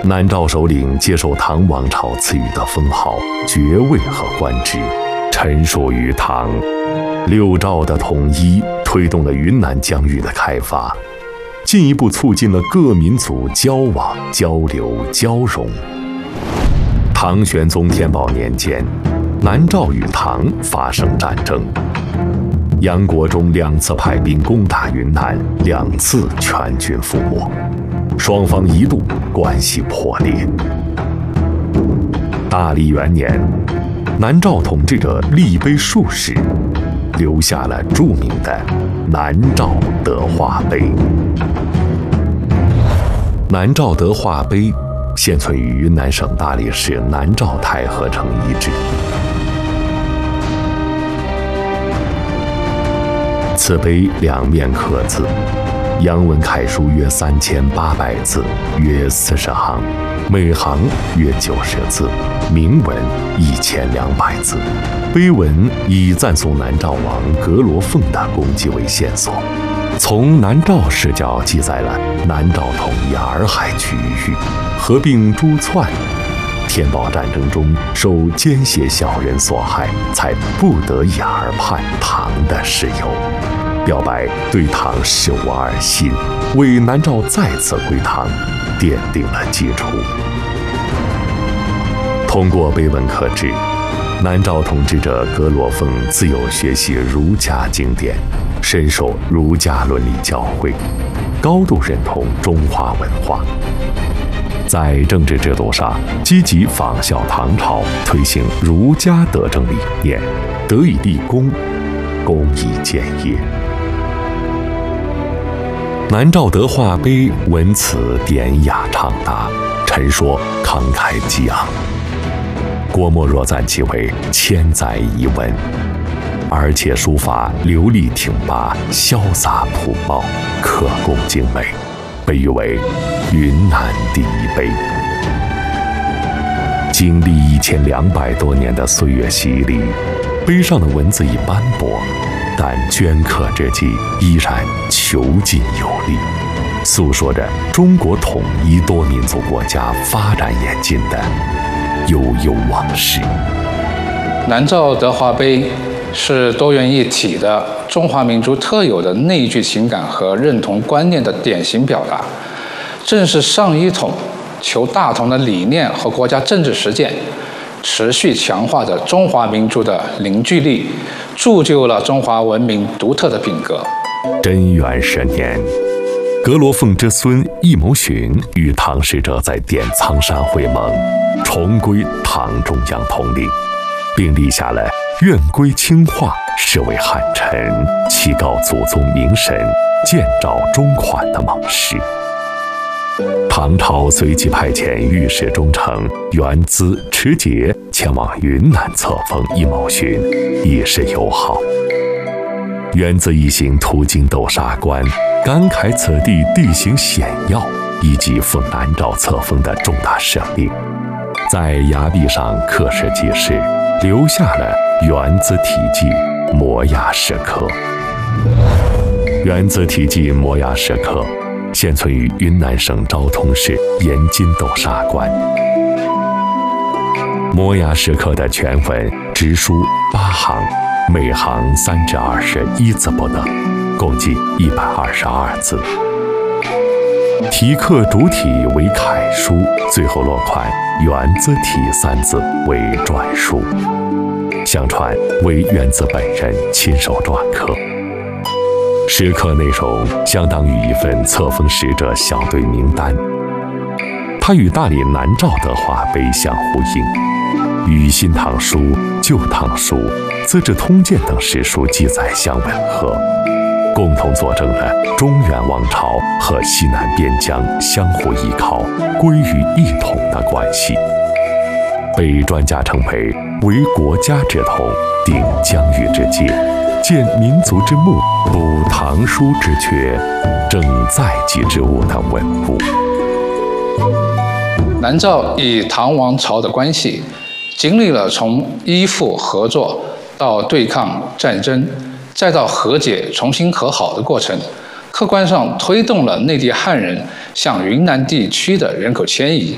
南诏首领接受唐王朝赐予的封号、爵位和官职，臣属于唐。六诏的统一推动了云南疆域的开发，进一步促进了各民族交往、交流、交融。唐玄宗天宝年间，南诏与唐发生战争，杨国忠2次派兵攻打云南，2次全军覆没，双方一度关系破裂。大历元年，南诏统治者立碑数十，留下了著名的南诏德化碑。南诏德化碑现存于云南省大理市南诏太和城遗址。此碑两面刻字，阳文楷书约3800字，约40行，每行约90字，铭文1200字。碑文以赞颂南诏王格罗凤的功绩为线索，从南诏视角记载了南诏统一洱海区域，合并珠篡，天宝战争中受奸邪小人所害，才不得已而叛唐的事由，表白对唐视无二心，为南诏再次归唐奠定了基础。通过碑文可知，南诏统治者格罗凤自幼学习儒家经典，深受儒家伦理教诲，高度认同中华文化。在政治制度上，积极仿效唐朝，推行儒家德政理念，得以立功，功以建业。南诏德化碑文辞典雅畅达，陈说慷慨激昂。郭沫若赞其为千载遗文，而且书法流利挺拔，潇洒朴茂，刻工精美，被誉为云南第一碑。经历1200多年的岁月洗礼，碑上的文字已斑驳，但镌刻之际依然遒劲有力，诉说着中国统一多民族国家发展演进的悠悠往事。 南诏德化碑是多元一体的中华民族特有的内聚情感和认同观念的典型表达，正是上一统求大同的理念和国家政治实践，持续强化着中华民族的凝聚力，铸就了中华文明独特的品格。 贞元10年，格罗凤之孙易谋寻与唐使者在点苍山会盟，重归唐中央统领，并立下了愿归清化，是为汉臣，祈告祖宗明神，建照中款的盟誓。唐朝随即派遣御史中丞元资、持节前往云南册封易谋寻，以示友好。元资一行途经斗沙关，感慨此地地形险要，以及奉南诏册封的重大使命，在崖壁上刻石记事，留下了元资题记《摩崖石刻》。元资题记《摩崖石刻》现存于云南省昭通市盐津斗沙关。摩崖石刻的全文直书8行，每行3至21字不等，共计122字。题刻主体为楷书，最后落款元资题3字为篆书，相传为元资本人亲手篆刻。石刻内容相当于一份册封使者小队名单，它与大理南诏德化碑相呼应，与《新唐书》《旧唐书》《资治通鉴》等史书记载相吻合，共同佐证了中原王朝和西南边疆相互依靠、归于一统的关系，被专家称为国家之统，定疆域之界，建民族之目，补唐书之缺，正在即之物的文物。 南诏与唐王朝的关系经历了从依附合作到对抗战争，再到和解重新和好的过程，客观上推动了内地汉人向云南地区的人口迁移。